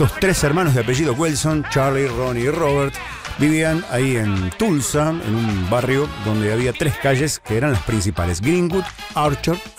Estos tres hermanos de apellido Wilson, Charlie, Ronnie y Robert, vivían ahí en Tulsa, en un barrio donde había tres calles que eran las principales: Greenwood, Archer